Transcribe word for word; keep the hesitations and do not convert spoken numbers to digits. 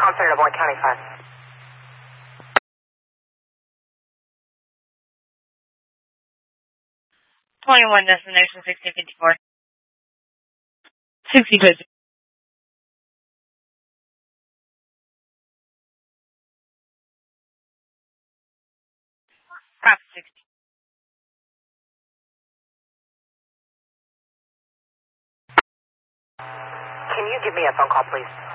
Center to Boyd County five. twenty-one destination sixty fifty-four. sixty fifty. Copy sixty. Can you give me a phone call, please?